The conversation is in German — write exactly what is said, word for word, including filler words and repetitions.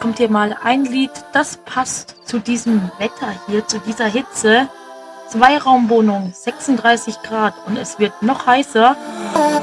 kommt hier mal ein Lied, das passt zu diesem Wetter hier, zu dieser Hitze. Zweiraumwohnung, sechsunddreißig Grad und es wird noch heißer.